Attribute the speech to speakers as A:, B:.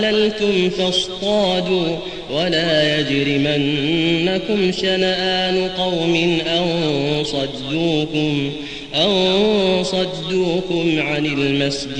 A: حللتم فاصطادوا ولا يجرمنكم شنآن قوم أن صدوكم عن المسجد